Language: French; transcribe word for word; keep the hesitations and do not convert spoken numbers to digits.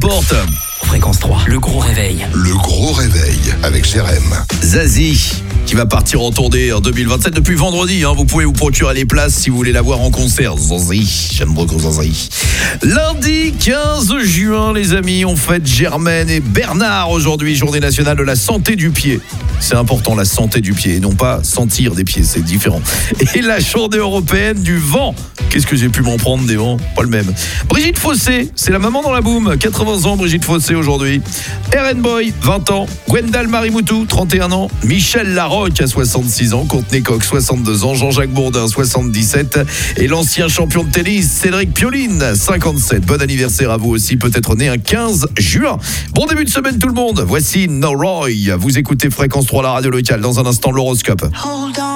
porte. Fréquence trois, le gros réveil. Le gros réveil avec Jérém. Zazie, qui va partir en tournée en deux mille vingt-sept depuis vendredi. Hein. Vous pouvez vous procurer les places si vous voulez la voir en concert. Zazie, j'aime beaucoup Zazie. Lundi quinze juin, les amis, on fête Germaine et Bernard aujourd'hui, journée nationale de la santé du pied. C'est important, la santé du pied, et non pas sentir des pieds, c'est différent. Et la journée européenne du vent. Qu'est-ce que j'ai pu m'en prendre des vents? Pas le même. Brigitte Fossé, c'est la maman dans la boum. quatre-vingts ans, Brigitte Fossé aujourd'hui. Eren Boy, vingt ans. Gwendal Marimoutou, trente et un ans. Michel Larocque, à soixante-six ans. Courtney Coq, soixante-deux ans. Jean-Jacques Bourdin, soixante-dix-sept. Et l'ancien champion de tennis, Cédric Pioline, cinquante-sept. Bon anniversaire à vous aussi, peut-être né un quinze juin. Bon début de semaine tout le monde. Voici No Roy. Vous écoutez Fréquence trois, la radio locale. Dans un instant, l'horoscope.